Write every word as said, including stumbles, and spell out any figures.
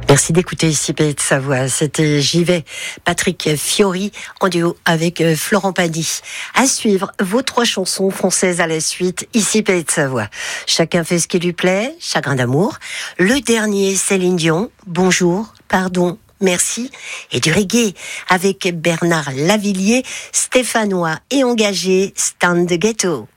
Merci d'écouter ici Pays de Savoie. C'était J'y vais, Patrick Fiori en duo avec Florent Pagny. À suivre, vos trois chansons françaises à la suite, ici Pays de Savoie. Chacun fait ce qui lui plaît, Chagrin d'amour. Le dernier, Céline Dion, Bonjour, pardon, merci. Et du reggae avec Bernard Lavillier, stéphanois et engagé, Stan de Ghetto.